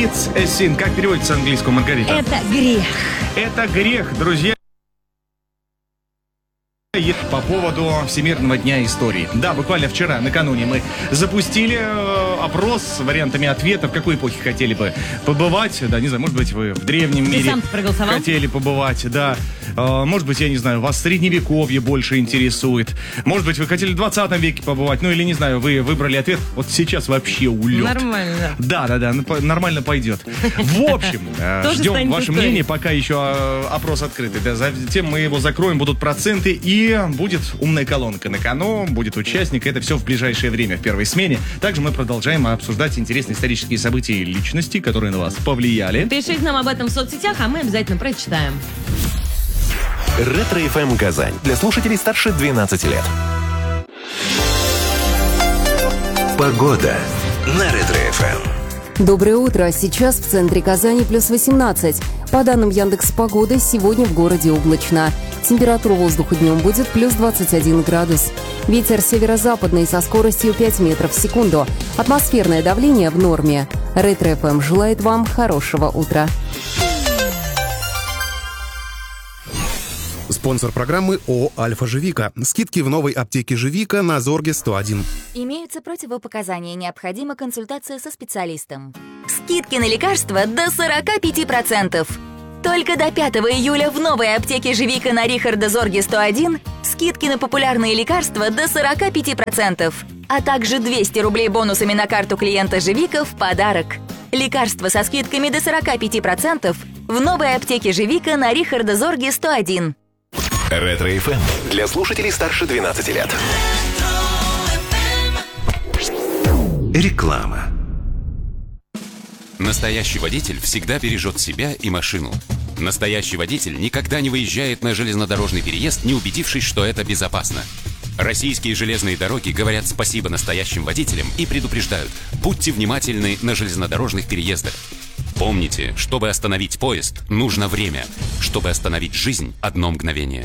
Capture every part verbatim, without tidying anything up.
It's a sin. Как переводится с английского, Маргарита? Это грех. Это грех, друзья. По поводу Всемирного дня истории. Да, буквально вчера, накануне, мы запустили э, опрос с вариантами ответа, в какой эпохе хотели бы побывать. Да, не знаю, может быть, вы в древнем Ты мире сам проголосовал? хотели побывать, да. Э, может быть, я не знаю, вас средневековье больше интересует. Может быть, вы хотели в двадцатом веке побывать, ну или, не знаю, вы выбрали ответ, вот сейчас вообще улет. Нормально. Да, да, да, нормально пойдет. В общем, э, ждем ваше мнение, пока еще э, опрос открытый. Да, затем мы его закроем, будут проценты и И будет умная колонка на кону, будет участник. Это все в ближайшее время, в первой смене. Также мы продолжаем обсуждать интересные исторические события и личности, которые на вас повлияли. Пишите нам об этом в соцсетях, а мы обязательно прочитаем. Ретро-эф эм Казань. Для слушателей старше двенадцати лет. Погода на Ретро-эф эм. Доброе утро. Сейчас в центре Казани плюс восемнадцать. По данным Яндекс.Погоды, сегодня в городе облачно. Температура воздуха днем будет плюс двадцать один градус. Ветер северо-западный со скоростью пять метров в секунду. Атмосферное давление в норме. Ретро-эф эм желает вам хорошего утра. Спонсор программы ООО «Альфа Живика». Скидки в новой аптеке «Живика» на Зорге сто один. Имеются противопоказания, необходима консультация со специалистом. Скидки на лекарства до сорок пять процентов. Только до пятого июля в новой аптеке «Живика» на Рихарда Зорге сто один скидки на популярные лекарства до сорок пять процентов, а также двести рублей бонусами на карту клиента «Живика» в подарок. Лекарства со скидками до сорок пять процентов в новой аптеке «Живика» на Рихарда Зорге сто один. Ретро-эф эм для слушателей старше двенадцати лет. Реклама. Настоящий водитель всегда бережет себя и машину. Настоящий водитель никогда не выезжает на железнодорожный переезд, не убедившись, что это безопасно. Российские железные дороги говорят спасибо настоящим водителям и предупреждают: будьте внимательны на железнодорожных переездах. Помните, чтобы остановить поезд, нужно время. Чтобы остановить жизнь, одно мгновение.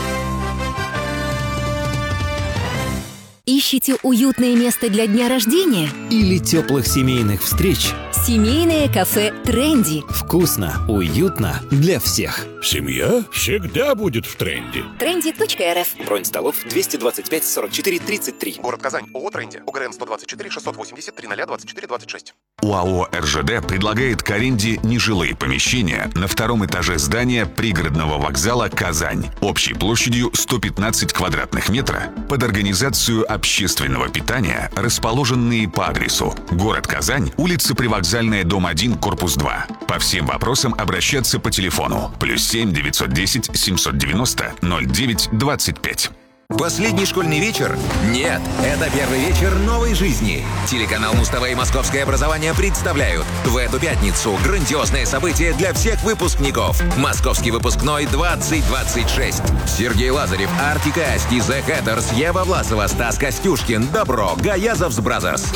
Ищите уютное место для дня рождения? Или теплых семейных встреч? Семейное кафе «Тренди». Вкусно, уютно для всех. Семья всегда будет в тренде. тренди точка эр эф. Бронь столов двести двадцать пять сорок четыре тридцать три. Город Казань. ООО «Тренди». ОГРН сто двадцать четыре шестьсот восемьдесят три ноль двадцать четыре двадцать шесть. УАО «эр жэ дэ» предлагает к аренде нежилые помещения на втором этаже здания пригородного вокзала «Казань» общей площадью сто пятнадцать квадратных метров под организацию общественного питания, расположенные по адресу: город Казань, улица Привокзальная, дом один, корпус два. По всем вопросам обращаться по телефону плюс семь девятьсот десять семьсот девяносто ноль девять двадцать пять. Последний школьный вечер? Нет, это первый вечер новой жизни. Телеканал Муз-ТВ и Московское образование представляют в эту пятницу грандиозное событие для всех выпускников. Московский выпускной двадцать двадцать шесть. Сергей Лазарев, Артик и Асти, The Hatters, Ева Власова, Стас Костюшкин, Добро, Гаязовс Бразерс.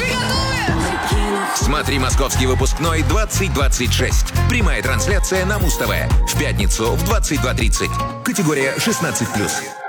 Смотри «Московский выпускной двадцать двадцать шесть». Прямая трансляция на Муз-ТВ. В пятницу в двадцать два тридцать. Категория шестнадцать плюс.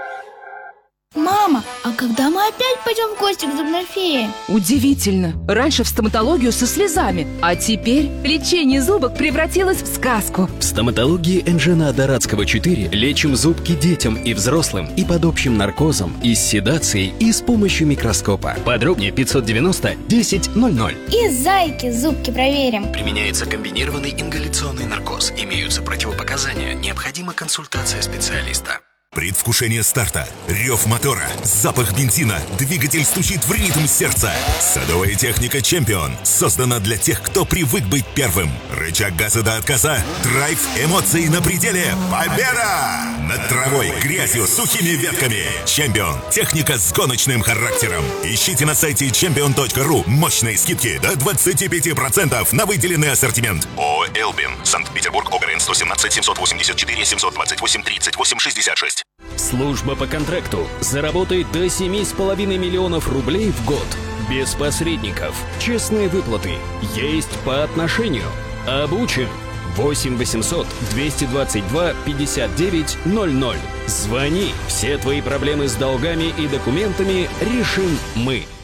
Мама, а когда мы опять пойдем в гости к зубной фее? Удивительно. Раньше в стоматологию со слезами, а теперь лечение зубок превратилось в сказку. В стоматологии Энжена Дорадского четыре лечим зубки детям и взрослым и под общим наркозом, и с седацией, и с помощью микроскопа. Подробнее пятьсот девяносто десять ноль ноль. И зайки зубки проверим. Применяется комбинированный ингаляционный наркоз. Имеются противопоказания. Необходима консультация специалиста. Предвкушение старта, рев мотора, запах бензина, двигатель стучит в ритм сердца. Садовая техника «Чемпион» создана для тех, кто привык быть первым. Рычаг газа до отказа, драйв, эмоции на пределе. Победа! Над травой, грязью, сухими ветками. «Чемпион» — техника с гоночным характером. Ищите на сайте чемпион точка ру мощные скидки до двадцати пяти процентов на выделенный ассортимент. ООО «Элбин», Санкт-Петербург, ОГРН сто семнадцать семьсот восемьдесят четыре семьсот двадцать восемь тридцать восемь шестьдесят шесть. Служба по контракту. Заработай до семи с половиной миллионов рублей в год. Без посредников. Честные выплаты. Есть по отношению. Обучен. восемь восемьсот двести двадцать два пятьдесят девять ноль ноль. Звони. Все твои проблемы с долгами и документами решим мы.